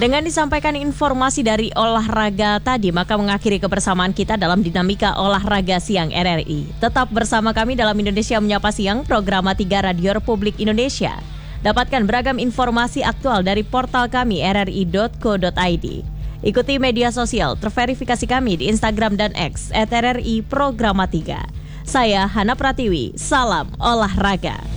Dengan disampaikan informasi dari olahraga tadi, maka mengakhiri kebersamaan kita dalam Dinamika Olahraga Siang RRI. Tetap bersama kami dalam Indonesia Menyapa Siang, program 3 Radio Republik Indonesia. Dapatkan beragam informasi aktual dari portal kami rri.co.id. Ikuti media sosial terverifikasi kami di Instagram dan X @RRI Programa 3. Saya Hana Pratiwi, salam olahraga.